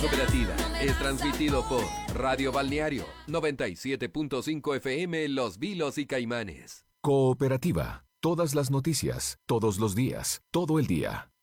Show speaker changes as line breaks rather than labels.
Cooperativa es transmitido por Radio Balneario 97.5 FM Los Vilos y Caimanes.
Cooperativa. Todas las noticias, todos los días, todo el día.